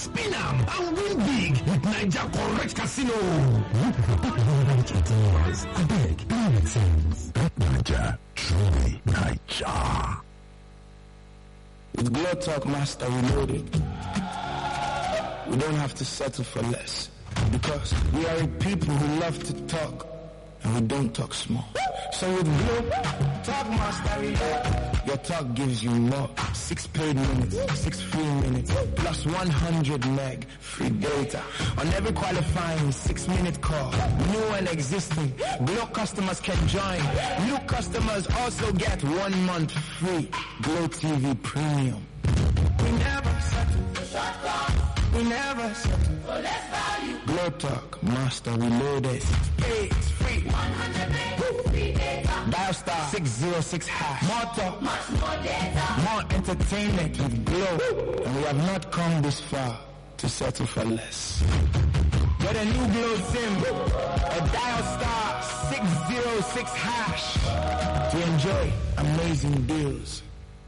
Spin am and win big with Naija Correct Casino. Abeg, play with sense. Bet Naija, truly Naija. With Glow Talk Master Reloaded, we don't have to settle for less. Because we are a people who love to talk, and we don't talk small. So with Glow Talk Master Reloaded, your talk gives you more. 6 paid minutes, 6 free minutes, plus 100 meg free data on every qualifying 6-minute call. New and existing, Glow customers can join. New customers also get 1 month free Glow TV Premium. We never settle. We never settle. Glow Talk Master Reloaded. It's free. 100 meg free data. Dial star 606 hash. More talk, much more data, more entertainment with Glow. And we have not come this far to settle for less. Get a new Glow SIM and dial star 606 hash to enjoy amazing deals.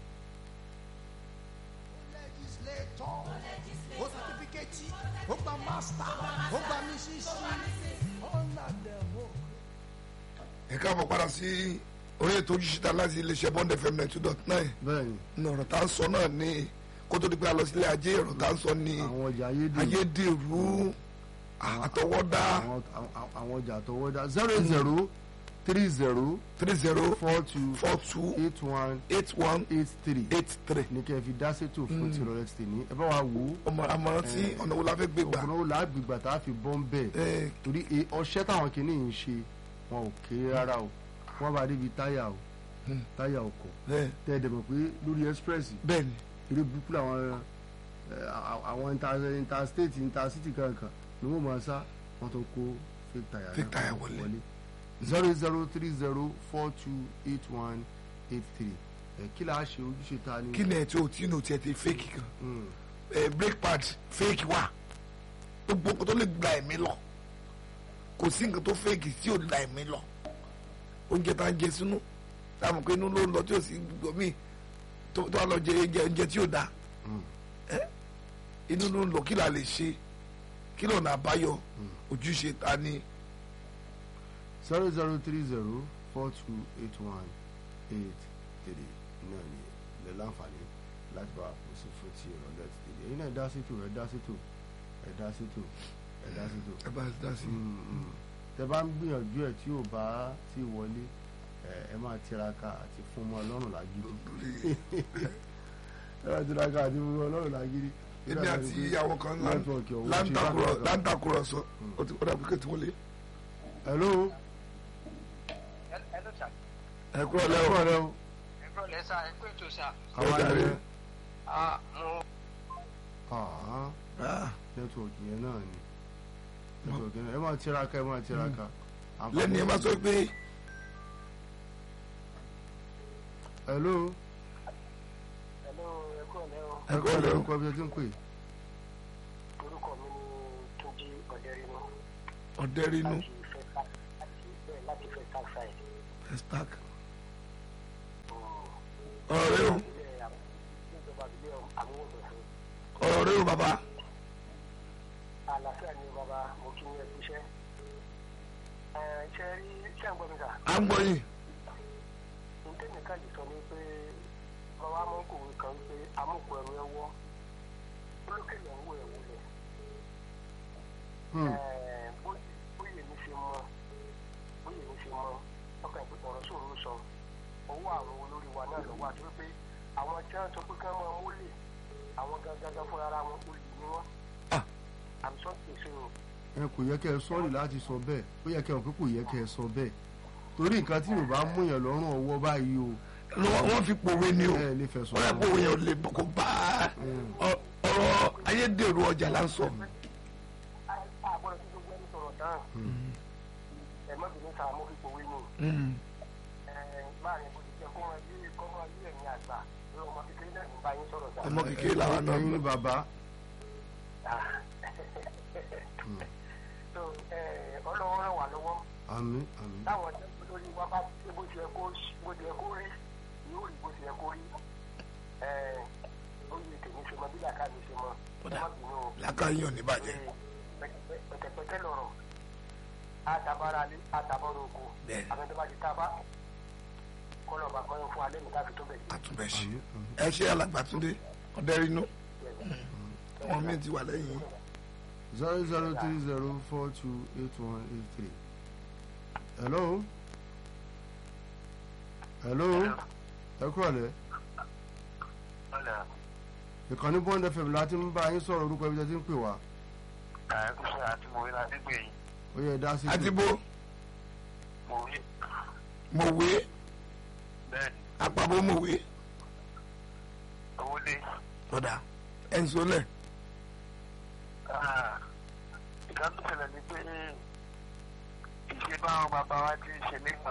ẹ káàbọ̀ padà sí orí ètò Ojúṣe láti iléeṣẹ́ Bond FM 92.9. bẹ́ẹ̀ni ní ọ̀rọ̀ tá à ń sọ náà ní kó tó di pé a lọ sílé ajé ọ̀rọ̀ tá à ń sọ ní àwọn ọjà ayédèrú àtọwọ́dá àwọn ọjà àtọwọ́dá 00 30 30 42 42 81 81 83 83. ní kẹ́ fi dá sétò fún tìrọ̀lẹ́ ti ní ẹ bá wa wò ó ọmọ àmọ̀ràn tí ọ̀nà wo la fẹ́ gbé gbà. ọ̀nà wo la gbígbà tá a fi bọ́ ń bẹ̀ torí ọṣẹ́ táwọn kìíní ń ṣe wọn ò kéré rárá o wọ́n bá débi táyà o táyà ọkọ̀ tẹ́ ẹ dẹ̀mọ̀ pé lórí express bẹ́ẹ̀ni eré burúkú àwọn interstate intercity kankan ni wọ́n máa sá wọ́n tó kó fake táyà wọlé 0030 42 81 83 kí la ṣe ojúṣe ta ni. kí ni ẹ tí o tí inú tiẹ̀ ti fake kan brake pad fake wà gbogbo nǹkan tó lè gba ẹ̀mí lọ kò sí nǹkan tó fake tí ò gba ẹ̀mí lọ oúnjẹ tá à ń jẹ sínú táwọn pé inú ló ń lọ tí ò sí gbọmí tó wà lọ jẹ oúnjẹ tí ò da inú ló ń lọ kí la lè ṣe kí lọ́nà àbáyọ ojúṣe ta ni. 0030 42 81 83 náà ni ilẹ̀ láǹfààní láti bá àkóso fún ti ìrọ̀lẹ́ ti tèlé ẹ̀yin náà dá sí tò ẹ̀ dá sí tò ẹ̀ dá sí tò ẹ̀ dá sí tò. ẹ bá dá sí. tẹ bá ń gbìyànjú ẹ̀ tí ò bá ti wọlé ẹ máa tiraka àti fún ọmọ ọlọ́run lágídí ẹ máa tiraka àti fún ọmọ ọlọ́run lágídí. èmi àti ìyàwó kan láǹtakùrọ̀sọ ó dàbí kí tí wọ́n lé. hello. ẹ kúrò lẹ́wọ̀. ẹ kúrò lẹ́sà ẹ kú ètò sà. àwọn ẹ̀rẹ́ mo. nẹ́tíwọ̀kì yẹn náà ni nẹ́tíwọ̀kì yẹn ẹ máa tiraka ẹ máa tiraka. lẹ́ni ẹ máa sọ pé. hello. ẹ kúrò lẹ́wọ̀. ẹ kúrò lẹ́wọ̀. orúkọ bí ẹ ti ń pè. orúkọ mi ni Túnjí Ọ̀dẹ́rínú. Ọ̀dẹ́rínú. láti fẹ́ taxi. Stack. ọ̀rọ̀ rẹ o ọ̀rọ̀ rẹ o bàbá. àlàáfíà ni bàbá mo kí ní ẹkú iṣẹ́. ṣe rí ṣé ń gbọ́ mi kà. à ń gbọ́ yìí. ntẹ́nì káàdì sọ ni pé bàbá mọ́ kòwé kan pé amúkù ẹ̀rọ ẹ wọ́ olókèlè ń wọ ẹ̀wù lẹ̀. bóyè mi ṣe mọ́ ọkàn ìpínlẹ̀ ọ̀rọ̀ sòrò sọ owó àwọn olórí wa náà lọ́wọ́ àti wípé àwọn tí wọ́n sọ pé kí wọ́n mú lè àwọn gangan fúnra ara wọn olè ní wọn. àmì sọ́ọ̀tì ṣe o. ẹ kò yẹ kẹ́ ẹ sọ́ọ̀rì láti sọ bẹ́ẹ̀ ó yẹ kẹ́ ẹ pé kò yẹ kẹ́ ẹ sọ bẹ́ẹ̀ torí nǹkan tí yorùbá mú yẹn lọ́rùn ọwọ́ báyìí o. wọ́n fi pòwe ni o ẹ lè fẹ́ sọ wọ́n yẹ pòwe yẹn ò lè kó bá ọ̀rọ̀ ayédèrú ọjà là ń sọ. àgbọ̀dọ̀ tí gbogbo ẹni sọ̀rọ̀ dáhùn ẹ̀mọ́bìnrin sáà mo fi pòwe nù. láàrin bó ti jẹ́ kó máa yí ẹ̀yìn àgbà lórí ọmọ kékeré náà ní báyìí sọ̀rọ̀ sáà. ọmọ kékeré làwọn náà ẹ̀yin ni bàbá. ọlọ́wọ́ rẹ̀ wà lọ́wọ́. àmín àmín. táwọn ẹgbẹ́ lórí wa bá ti bó ti yẹ kó rí yóò rí bó ti yẹ kó rí. oyè tèmi ṣe mọ bí làkà mi ṣe mọ. kódà làákàyè ò ní bàjẹ́. pẹ̀tẹ̀pẹ̀tẹ̀ lọ̀rọ̀ àtàbára ní àtàbọ̀rọ̀ oko àbẹ̀tẹ̀ bá ti tábà kọ́lọ̀ bá kọ́yọ̀ fún alẹ́ nìkan fi tó bẹ̀. àtúbẹ̀ṣe ẹ ṣe alàgbàtúndé ọ̀dẹ́rínú wọn mi ti wà lẹ́yìn. 0030428183. hello ẹ kúrò lẹ. ìkànnì Bond FM láti ń bá yín sọ̀rọ̀ orúkọ ibi tẹ́ ti ń pè wá. àìkúṣe àti mòwe la dé gbé yìí. ó yẹ dá sí. àti bó. mòwe. bẹ́ẹ̀ni. àpapọ̀ mòwe. owó dé. ọ̀dà ẹ̀ ń sọlẹ̀. ìka tó ṣẹlẹ̀ ni pé ìṣe báwọn bàbá wa ti ń ṣe nípa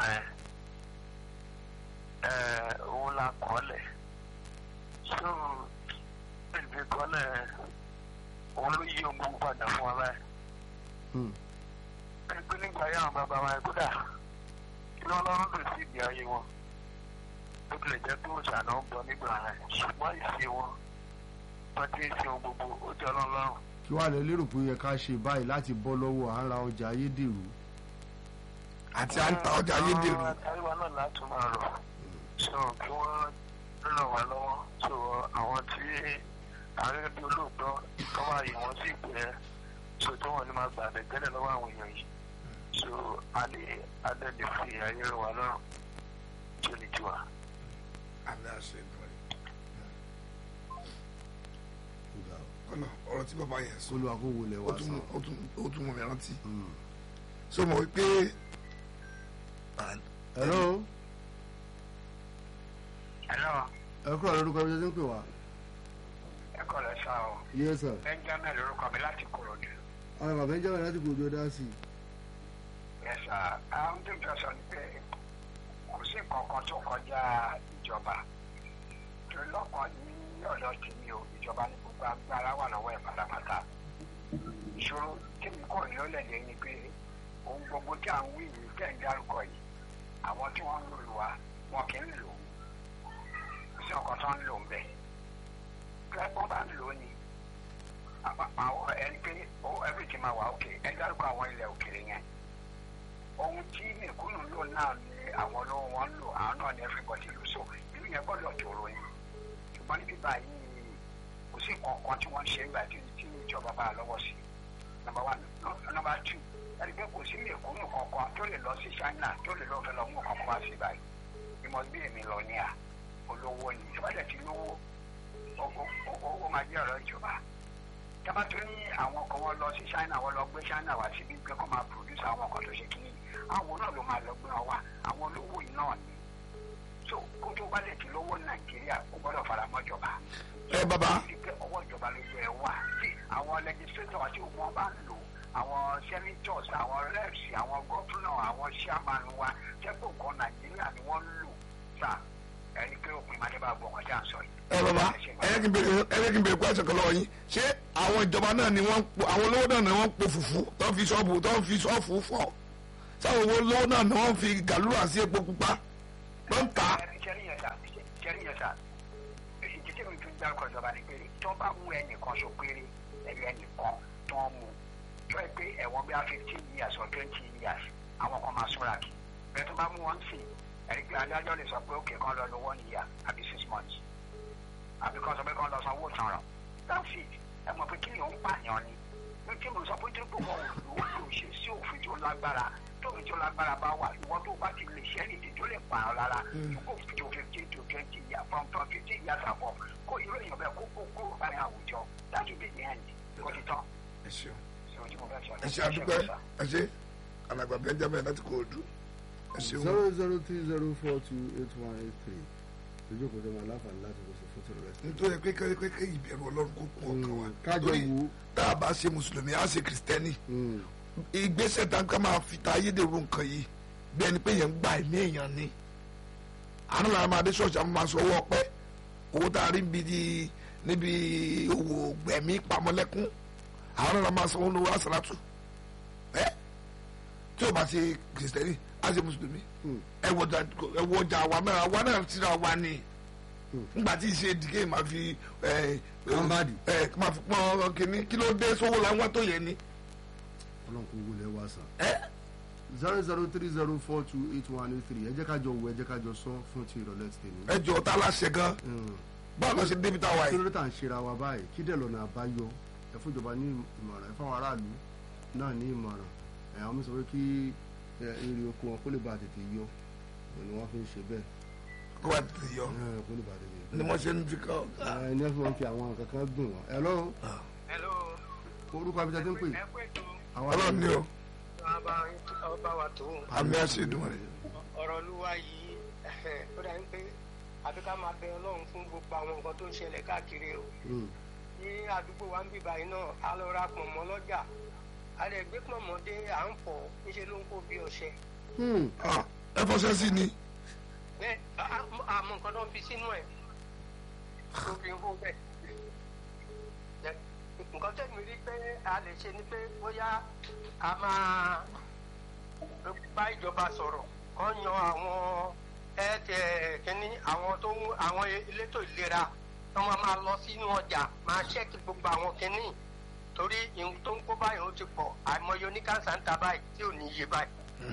òun la kọ́lẹ̀ so ìgbé kọ́lẹ̀ òun ló yí ohun gbogbo padà fún wa báyìí. ẹgbẹ́ nígbà yà àwọn bàbá wa kódà iná ọlọ́run lò sí ìgbé ayé wọn ó tilẹ̀ jẹ́ pé òòṣà náà ń bọ nígbà rẹ̀ ṣùgbọ́n ìṣe wọn wọ́n ti ń ṣe ohun gbogbo ó jẹ́ ọlọ́run. kí wàá lè lérò pé ó yẹ ká ṣe báyìí láti bọ́ lọ́wọ́ à ń ra ọjà ayédèrú. àti à ń ta ọjà ayédèrú. àríwá náà láti máa rọ̀ so kí wọ́n ràn wá lọ́wọ́ so àwọn tí àárẹ̀ bí olóògbé tó wà yìí wọ́n sì pẹ́ so tí wọ́n ní máa gbà àbẹ̀tẹ́lẹ̀ lọ́wọ́ àwọn èèyàn yìí so alẹ́ adẹ́lẹ̀ fi ayé rẹ̀ wá lọ́rùn tí ó lè tiwa. àmì àṣẹ ìdúró ọ̀nà ọ̀rọ̀ tí bàbá yẹn sọ olùwàkówó lẹ̀ wá sàn. ó tún mú mi rántí so mo wí pé. hello. hello. ẹ kúrò lórúkọ ibi tẹ́ ti ń pè wá. ẹ kọ́ lọ sá o. yes sir. Benjamin lórúkọ mi láti Kòròdú. àwọn bàbá Benjamin láti Kòròdú ọdá sí i. yes sir àwọn tó ń fẹ́ sọ ni pé kò sí kankan tó kọjá ìjọba tó lọ́kàn ní ọ̀dọ̀ tèmi o ìjọba ní gbogbo agbára wà lọ́wọ́ ẹ̀ pátápátá ìṣòro tèmi kò ní ó lẹ̀lẹ́ ni pé ohun gbogbo tí à ń wí yìí tẹ̀ ń dárúkọ yìí àwọn tí wọ́n ń lò wá wọn kì í lò ó sí ọkọ̀ tó ń lò ń bẹ̀ wọ́n bá ń lò ó ni àwọn ẹni pé everything máa wà òkè ẹ dárúkọ àwọn ilẹ̀ òkèèrè yẹn ohun tí mẹ̀kúnnù lò náà ni àwọn olówó wọn lò àwọn náà ní everybody lò so ìlú yẹn gbọ́dọ̀ tòrò ni ṣùgbọ́n níbi báyìí kò sí kankan tí wọ́n ń ṣe nígbà tí ìjọba bá lọ́wọ́ sí number one number two ẹni pé kò sí mẹ̀kúnnù kankan tó lè lọ sí China tó lè lọ fẹ́ lọ mú kankan wá sí báyìí ìmọ̀ bí èmi lọ ní à olówó ni ìjọba ti lówó ó máa jẹ́ ọ̀rọ̀ ìjọba ìjọba tó ní àwọn kan wọ́n lọ sí China wọ́n lọ gbé China wá síbi pé kó máa produce àwọn kan tó ṣe kí àwọn náà ló máa lọ gbé wọn wá àwọn olówó yìí náà ni so kó tó bá lè ti lówó Nàìjíríà kó gbọ́dọ̀ fara mọ́ ìjọba. ẹ bàbá. ọwọ́ ìjọba ló yẹ wá sí àwọn legislator àti òun bá ń lò àwọn senators àwọn reps àwọn governor àwọn chairman wa jẹ́pọ̀ nǹkan Nàìjíríà ni wọ́n ń lò sá ẹni pé òpin máa dé bá gbọ́ ọ̀kọ́jà sọ yìí. ẹ bàbá ẹ yẹ kí n bèrè kó ẹsẹ̀ kan lọ́wọ́ yín ṣé àwọn ìjọba náà ni wọ́n àwọn olówó náà ni wọ́n po fùfú tó ń fi ṣọ́ọ̀fù fọ́ sáwọn owó olówó náà ni wọ́n fi gàlúrà sí epo pupa ló ń ta. jẹ́rìí yẹn sá ìdíje mi tún dárúkọ ìjọba ni pé tó bá mú ẹnìkan so péré ẹnìkan tó ń mú tó ẹ pé ẹ̀wọ̀n bí i 15 years or 20 years àwọn kan máa súnra kí bẹ́ẹ̀ tó bá mú wọn sí ẹni pé adájọ́ lè sọ pé òkè kan lọ lo 1 year àbí 6 months àbí kan sọ pé kan lọ san owó ìtanràn that's it ẹ mọ̀ pé kí ni òun pààyàn ni ní tí mo sọ pé tí kò wọ́n lò ó ṣe sí òfin tó lágbára tóbi tó lágbára bá wà ìwọ́n tó bá ti lè ṣe ẹni tó lè pààyàn lára kó tó 15 to 20 years from 15 years above kó irú èèyàn bẹ́ẹ̀ kó báyìí àwùjọ that will be the end kó ti tán. ẹ ṣeun ẹ ṣe àdúpẹ́ ẹ ṣe alàgbà Benjamin láti Kòròdú ẹ ṣeun. 0030428183 lójú kò tó máa láǹfààní láti lọ sí fótó rẹ. nítorí pé ìbẹ̀rù Ọlọ́run kò kún ọkàn wa kájọ wò tá a bá ṣe mùsùlùmí á ṣe kìrìsìtẹ́nì ìgbésẹ̀ tá a máa fi ta ayédèrú nǹkan yìí bí ẹni pé yẹn ń gba ẹ̀mí èèyàn ni àánú làwọn máa dé ṣọ́ọ̀ṣì àwọn máa sọ owó ọpẹ́ owó tá a rí níbi owó gbẹ̀mí pamọ́lẹ́kún àwọn náà máa sọ owó lówó àṣàlátù tí o bá ṣe kìrìsìtẹ́nì á ṣe mùsùlùmí ẹ wọ ọjà wa náà ti ra wa ni nígbà tí ìṣe dìgé máa fi Kambadi. máa fi pọ́n kínní kí ló dé sówó làwọn tó yẹ ni. ọlọ́run kò wọlé wá sàn. 00304281183 ẹ jẹ́ ká jọ wò ẹ jẹ́ ká jọ sọ fún ti ìrọ̀lẹ́ ti tèmi. ẹ jọ tá a láṣẹ gan báwo ló ṣe débi tá a wà kí yìí. ló dé tà ń ṣera wa báyìí kí dẹ̀ lọ́nà àbáyọ ẹ fún ìjọba ní ìmọ̀ràn ẹ fáwọn aráàlú náà ní ìmọ̀ràn ẹ àwọn mi sọ pé kí èrè oko wọn kó lè bá tètè yọ ni wọ́n fi ń ṣe bẹ́ẹ̀. kó wà tètè yọ kó lè bá tètè yọ. ni wọ́n ṣe ń fi kọ́. ẹ ní ẹ fi wọn fi àwọn nǹkan kan dùn wọn. ẹ lọ́rùn hello. orúkọ abijá tó ń pè. ẹ pé tó ọlọ́run ni o ọba wa tó àmì àṣedùn rẹ̀. ọ̀rọ̀ olúwa yìí ó dà ń pé àbí ká máa bẹ ọlọ́run fún gbogbo àwọn nǹkan tó ń ṣẹlẹ̀ káàkiri o. ní àdúgbò wa ń bíbá yìí náà a lọ ra pọ̀nmọ́ lọ́jà a lè gbé pọ̀nmọ́ dé à ń fọ̀ níṣẹ́ ló ń kó bí ọṣẹ. ẹ fọṣẹ sí ni. bẹ́ẹ̀ àmọ́ nǹkan tó ń fi sínú ẹ̀ tó fi ń hó bẹ́ẹ̀. nǹkan tẹ̀mí rí pé a lè ṣe ni pé bóyá a máa bá ìjọba sọ̀rọ̀ kọ́ yan àwọn kínní àwọn elétò ìlera tó máa lọ sínú ọjà máa ṣẹ́ẹ̀kì gbogbo àwọn kínní torí ìhun tó ń kó báyìí ó ti pọ̀ àìmọye oníkànsá ń ta báyìí tí ò ní iye báyìí.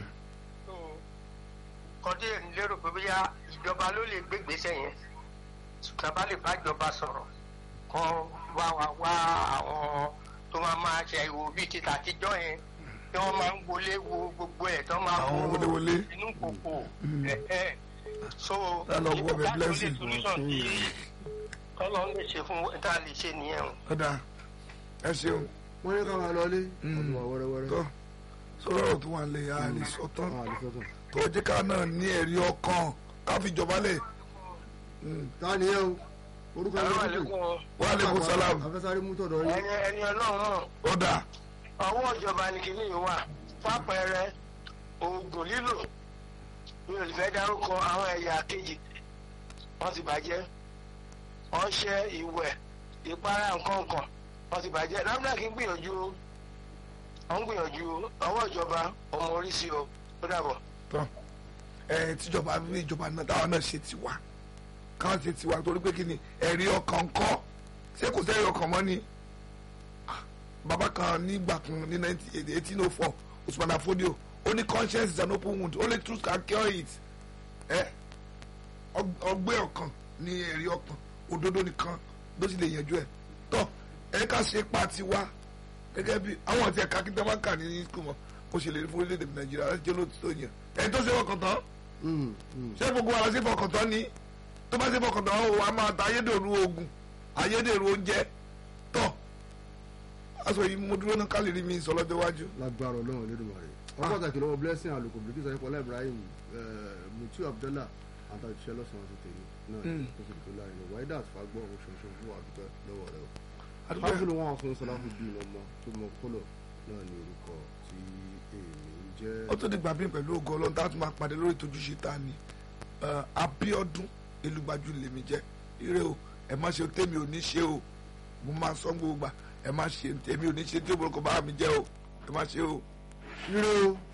kọ́dé lérò pé bóyá ìjọba ló lè gbégbèsè yẹn ṣùgbọ́n bá lè bá ìjọba sọ̀rọ̀ kọ́ wá àwọn tó máa ṣe ìwò bíi títà àtijọ́ yẹn tí wọ́n máa ń wọlé wo gbogbo ẹ̀ tó máa wo inú kòkò so ìgbà tó lè solution tí tọ́lọ́ lè ṣe fún tá a lè ṣe nìyẹn o. ọ̀dà ẹ ṣeun. wọ́n ní ká máa lọ lé ọdún wa wẹ́rẹ́wẹ́rẹ́. tó sọ̀rọ̀ tó wà lè àlìsọ́tàn tó jẹ́ ká náà ní ẹ̀rí ọkàn ká fi jọba lẹ̀. ta ni ẹ o orúkọ ẹni tó kù. wa aleykum salaam. afẹ́sáré mú tọ̀dọ̀ yín. ẹni ọlọ́run náà. ọ̀dà. ọwọ́ ìjọba ni kìíní yìí wà fápẹẹrẹ oògùn lílò mi ò lè fẹ́ dárúkọ àwọn ẹ̀yà kejì wọ́n ti bàjẹ́ ọṣẹ ìwẹ̀ ìpara nǹkan wọ́n ti bàjẹ́ NAFDAC ń gbìyànjú ọwọ́ ìjọba ọmọ oríṣi o ó dàbọ̀. tán tíjọba ní ìjọba náà táwọn náà ṣe tiwa káwọn ṣe tiwa torí pé kí ni ẹ̀rí ọkàn kọ́ ṣé kò sẹ́rí ọkàn mọ́ ni bàbá kan nígbà kan ní 1804 Usman Afodio ó ní conscience is an open wound only truth can cure it ọgbẹ́ ọkàn ní ẹ̀rí ọkàn òdodo nìkan ló sì lè yanjú ẹ̀ tọ́ ẹ ká ṣe pa tiwa gẹ́gẹ́ bí àwọn ọ̀tí ẹ̀ka kíntàn bá kà ní skul mọ́ kó ṣe lè rí fún orílẹ̀-èdè Nàìjíríà láti jẹ́ lóòótọ́ yẹn ẹni tó ṣe fọkàn tán ṣé gbogbo wa la ṣe fọkàn tán ni tó bá ṣe fọkàn tán ó wà máa ta ayédèrú oògùn ayédèrú oúnjẹ tọ́ aṣọ yìí mo dúró náà ká lè rí mi sọ lọ́jọ́ iwájú. lágbára Ọlọ́run Olódùmarè wọn pàtàkì lọ́wọ́ blessing àlùkò bìrìkì sọ ìpọlá Ibrahim Mutiu Abdallah àtàwọn ìṣiṣẹ́ lọ́sàn-án ti tèmi náà tó sì tó láàrin lọ wáyé dàtí fagbọ́ oṣooṣù fún àdúgbò lọ́wọ́ rẹ o. fáfúlù wọn fún sọláfù bíi ọmọ tó mọ kọlọ náà ní orúkọ tí èmi ń jẹ́. ó tó di gbàgbé pẹ̀lú ògo Ọlọ́run tá a tún máa pàdé lórí ìtọ́júṣe ta ni Abíọ́dún Elúgbájú lèmi jẹ́ ire o ẹ má ṣe tèmi ò ní ṣe o mo máa sọ gbogbo gbà ẹ má ṣe tèmi ò ní ṣe tí ó bọ̀rọ̀ kọ́ bá mi jẹ́ o ẹ má ṣe o. ire o.